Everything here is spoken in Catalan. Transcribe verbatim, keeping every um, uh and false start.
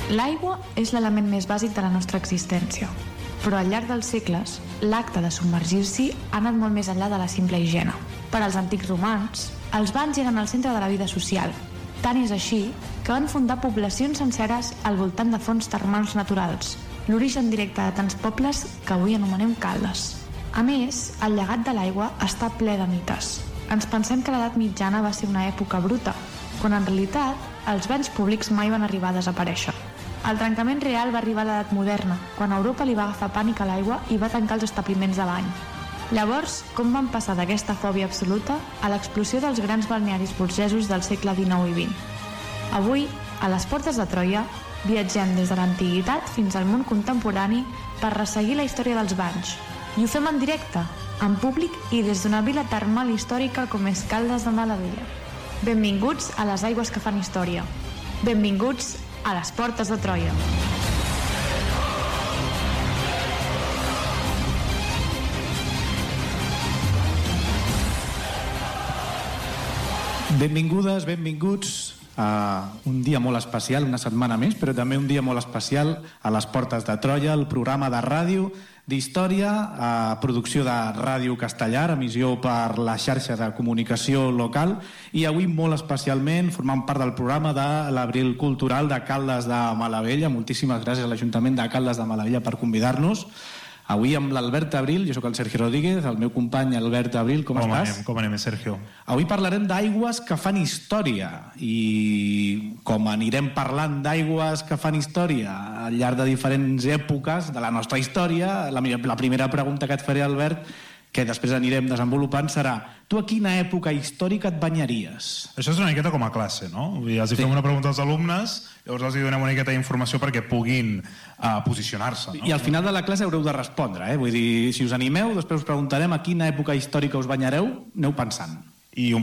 L'aigua és l'element més bàsic de la nostra existència, però al llarg dels segles, l'acte de submergir-s'hi ha anat molt més enllà de la simple higiene. Per als antics romans, els banys eren el centre de la vida social. Tant és així que van fundar poblacions senceres al voltant de fonts termals naturals, l'origen directe de tants pobles que avui anomenem Caldes. A més, el llegat de l'aigua està ple de mites. Ens pensem que l'edat mitjana va ser una època bruta, quan en realitat els banys públics mai van arribar a desaparèixer. El trencament real va arribar a l'edat moderna, quan Europa li va agafar pànic a l'aigua i va tancar els establiments de bany. Llavors, com van passar d'aquesta fòbia absoluta a l'explosió dels grans balnearis burgesos del segle dinou i vint? Avui, a les portes de Troia, viatgem des de l'antiguitat fins al món contemporani per resseguir la història dels banys. I ho fem en directe, en públic i des d'una vila termal històrica com és Caldes de Malavella. Benvinguts a les aigües que fan història. Benvinguts a les portes de Troia. Benvingudes, benvinguts a un dia molt especial, una setmana més, però també un dia molt especial a les portes de Troia, el programa de ràdio d'història, a producció de Ràdio Castellar, emissió per la xarxa de comunicació local, i avui molt especialment formant part del programa de l'Abril Cultural de Caldes de Malavella. Moltíssimes gràcies a l'Ajuntament de Caldes de Malavella per convidar-nos. Avui amb l'Albert Abril, jo sóc el Sergi Rodríguez, el meu company Albert Abril, com, com estàs? Anem, com anem, Sergio? Avui parlarem d'aigües que fan història, i com anirem parlant d'aigües que fan història al llarg de diferents èpoques de la nostra història, la, la primera pregunta que et faré, Albert, que després anirem desenvolupant, serà: tu a quina època històrica et banyaries? Això és una miqueta com a classe, no? Vull dir, els hi fem sí. una pregunta als alumnes, llavors els hi donem una miqueta d'informació perquè puguin uh, posicionar-se, no? I al final de la classe haureu de respondre, eh? Vull dir, si us animeu, després us preguntarem a quina època històrica us banyareu, aneu pensant. I un